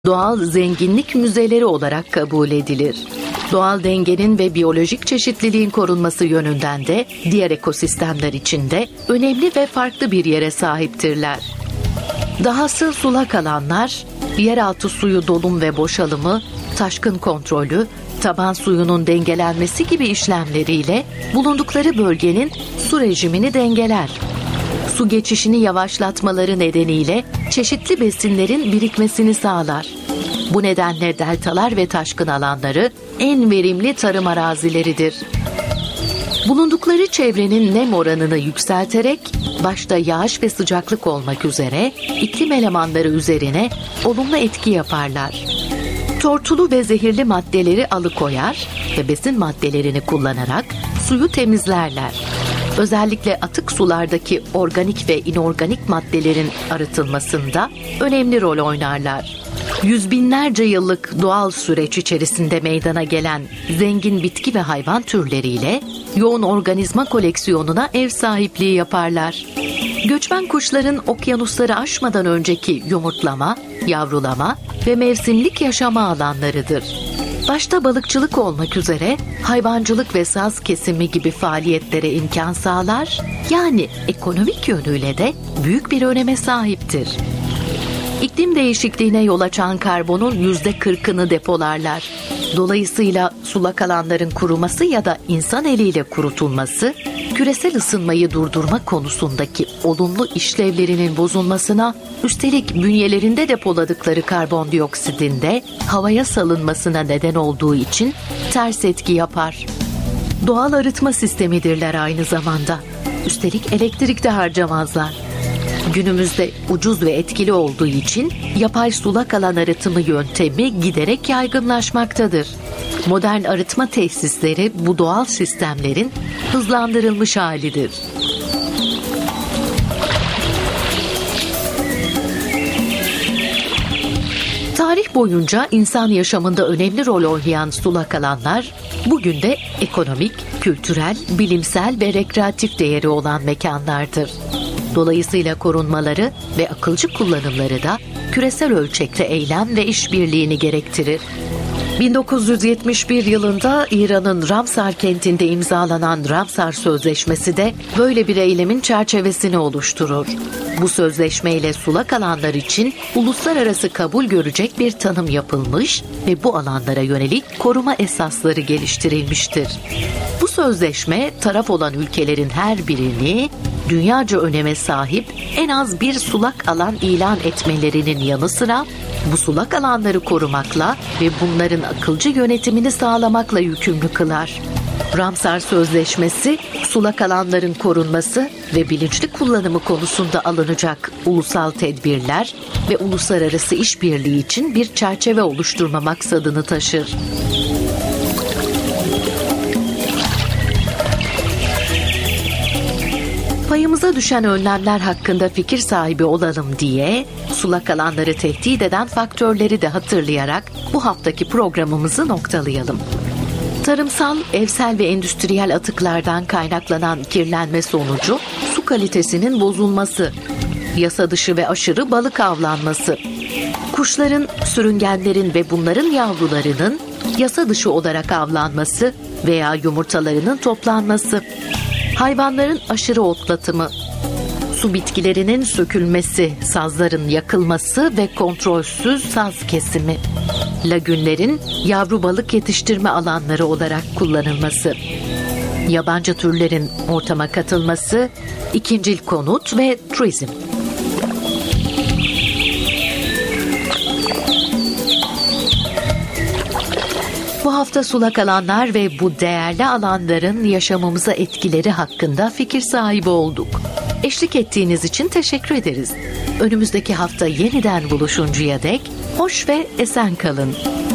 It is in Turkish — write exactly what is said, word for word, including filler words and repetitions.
doğal zenginlik müzeleri olarak kabul edilir. Doğal dengenin ve biyolojik çeşitliliğin korunması yönünden de diğer ekosistemler içinde önemli ve farklı bir yere sahiptirler. Dahası sulak alanlar, yeraltı suyu dolum ve boşalımı, taşkın kontrolü, taban suyunun dengelenmesi gibi işlemleriyle bulundukları bölgenin su rejimini dengeler. Su geçişini yavaşlatmaları nedeniyle çeşitli besinlerin birikmesini sağlar. Bu nedenle deltalar ve taşkın alanları en verimli tarım arazileridir. Bulundukları çevrenin nem oranını yükselterek, başta yağış ve sıcaklık olmak üzere iklim elemanları üzerine olumlu etki yaparlar. Tortulu ve zehirli maddeleri alıkoyar ve besin maddelerini kullanarak suyu temizlerler. Özellikle atık sulardaki organik ve inorganik maddelerin arıtılmasında önemli rol oynarlar. Yüz binlerce yıllık doğal süreç içerisinde meydana gelen zengin bitki ve hayvan türleriyle yoğun organizma koleksiyonuna ev sahipliği yaparlar. Göçmen kuşların okyanusları aşmadan önceki yumurtlama, yavrulama ve mevsimlik yaşama alanlarıdır. Başta balıkçılık olmak üzere hayvancılık ve saz kesimi gibi faaliyetlere imkan sağlar, yani ekonomik yönüyle de büyük bir öneme sahiptir. İklim değişikliğine yol açan karbonun yüzde kırkını depolarlar. Dolayısıyla sulak alanların kuruması ya da insan eliyle kurutulması, küresel ısınmayı durdurma konusundaki olumlu işlevlerinin bozulmasına, üstelik bünyelerinde depoladıkları karbondioksidin de havaya salınmasına neden olduğu için ters etki yapar. Doğal arıtma sistemidirler aynı zamanda. Üstelik elektrik de harcamazlar. Günümüzde ucuz ve etkili olduğu için yapay sulak alan arıtımı yöntemi giderek yaygınlaşmaktadır. Modern arıtma tesisleri bu doğal sistemlerin hızlandırılmış halidir. Tarih boyunca insan yaşamında önemli rol oynayan sulak alanlar, bugün de ekonomik, kültürel, bilimsel ve rekreatif değeri olan mekanlardır. Dolayısıyla korunmaları ve akılcı kullanımları da küresel ölçekte eylem ve işbirliğini gerektirir. bin dokuz yüz yetmiş bir yılında İran'ın Ramsar kentinde imzalanan Ramsar Sözleşmesi de böyle bir eylemin çerçevesini oluşturur. Bu sözleşmeyle sulak alanlar için uluslararası kabul görecek bir tanım yapılmış ve bu alanlara yönelik koruma esasları geliştirilmiştir. Bu sözleşme taraf olan ülkelerin her birini dünyaca öneme sahip en az bir sulak alan ilan etmelerinin yanı sıra bu sulak alanları korumakla ve bunların akılcı yönetimini sağlamakla yükümlü kılar. Ramsar Sözleşmesi, sulak alanların korunması ve bilinçli kullanımı konusunda alınacak ulusal tedbirler ve uluslararası işbirliği için bir çerçeve oluşturma maksadını taşır. Payımıza düşen önlemler hakkında fikir sahibi olalım diye sulak alanları tehdit eden faktörleri de hatırlayarak bu haftaki programımızı noktalayalım. Tarımsal, evsel ve endüstriyel atıklardan kaynaklanan kirlenme sonucu su kalitesinin bozulması, yasa dışı ve aşırı balık avlanması, kuşların, sürüngenlerin ve bunların yavrularının yasa dışı olarak avlanması veya yumurtalarının toplanması, hayvanların aşırı otlatımı, su bitkilerinin sökülmesi, sazların yakılması ve kontrolsüz saz kesimi, lagünlerin yavru balık yetiştirme alanları olarak kullanılması, yabancı türlerin ortama katılması, ikincil konut ve turizm. Bu hafta sulak alanlar ve bu değerli alanların yaşamımıza etkileri hakkında fikir sahibi olduk. Eşlik ettiğiniz için teşekkür ederiz. Önümüzdeki hafta yeniden buluşuncaya dek hoş ve esen kalın.